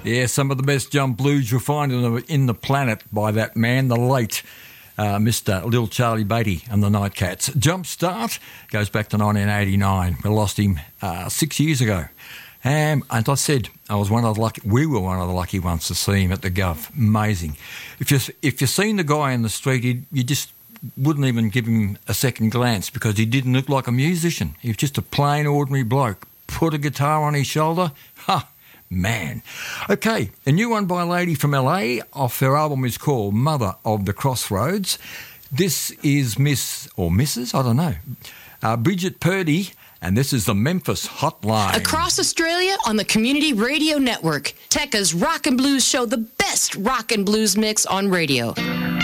Yeah, some of the best jump blues you'll find in the planet by that man, the late Mr. Lil Charlie Beatty and the Nightcats. Jump Start goes back to 1989. We lost him 6 years ago. And as I said, we were one of the lucky ones to see him at the Gov. Amazing. If you've seen the guy in the street, you just wouldn't even give him a second glance because he didn't look like a musician. He was just a plain, ordinary bloke. Put a guitar on his shoulder. Ha! Man. Okay, a new one by a lady from LA. Off her album is called Mother of the Crossroads. This is Miss or Mrs. I don't know. Bridget Purdy. And this is the Memphis Hotline. Across Australia on the Community Radio Network, Tekka's Rock and Blues show, the best rock and blues mix on radio.